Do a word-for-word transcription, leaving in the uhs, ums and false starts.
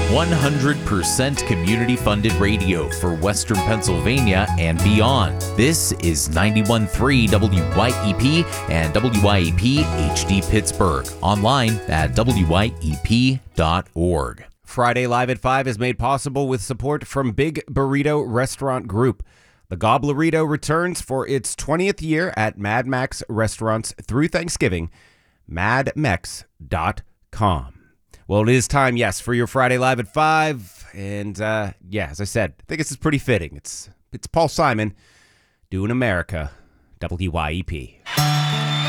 one hundred percent community-funded radio for Western Pennsylvania and beyond. This is ninety-one point three W Y E P and W Y E P H D Pittsburgh. Online at W Y E P dot org. Friday Live at five is made possible with support from Big Burrito Restaurant Group. The Goblerito returns for its twentieth year at Mad Max restaurants through Thanksgiving. mad mex dot com. Well, it is time, yes, for your Friday Live at five. And, uh, yeah, as I said, I think this is pretty fitting. It's, it's Paul Simon doing America, W Y E P.